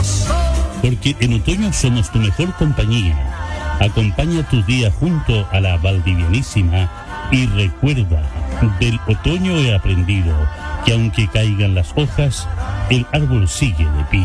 Porque en otoño somos tu mejor compañía. Acompaña tus días junto a la Valdivianísima y recuerda, del otoño he aprendido que aunque caigan las hojas, el árbol sigue de pie.